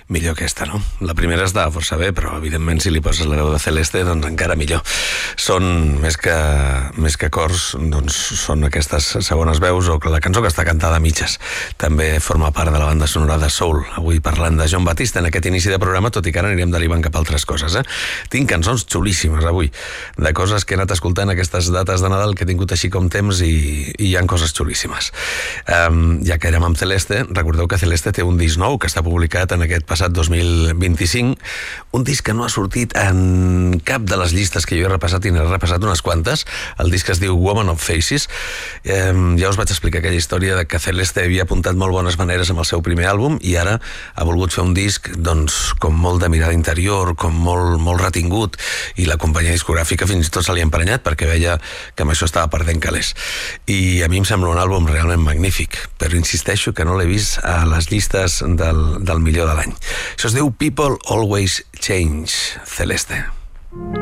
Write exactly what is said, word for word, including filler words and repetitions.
millor aquesta, no? La primera estava força bé, però evidentment si li poses la veu de Celeste, doncs encara millor. Són, més que, més que cors, doncs són aquestes segones veus, o la cançó que està cantada a mitges. També forma part de la banda sonora de Soul. Avui parlant de Jon Batiste en aquest inici de programa, tot i que ara anirem derivant cap a altres coses, eh? Tinc cançons xulíssimes avui, de coses que he anat escoltant aquestes dates de Nadal que he tingut així com temps i, i hi ha coses xulíssimes. Um, ja que érem amb Celeste, recordeu que Celeste té un disc nou que està publicat en aquest passat dos mil vint-i-cinc, un disc que no ha sortit en cap de les llistes que jo he repassat, i n'he repassat unes quantes. El disc es diu Woman of Faces. Eh, ja us vaig explicar aquella història de que Celeste havia apuntat molt bones maneres amb el seu primer àlbum i ara ha volgut fer un disc doncs, com molt de mirada interior, com molt, molt retingut, i la companyia discogràfica fins i tot se li ha emprenyat perquè veia que amb això estava perdent calés. I a mi em sembla un àlbum realment magnífic, però insisteixo que no l'he vist a les llistes del, del millor de l'any. Això es diu People Always Change, Celeste.